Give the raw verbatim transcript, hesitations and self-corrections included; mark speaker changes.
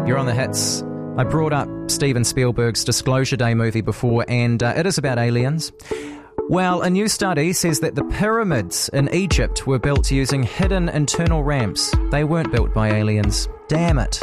Speaker 1: You're on the hits. I brought up Steven Spielberg's Disclosure Day movie before, and uh, it is about aliens. Well, a new study says that the pyramids in Egypt were built using hidden internal ramps. They weren't built by aliens. Damn it.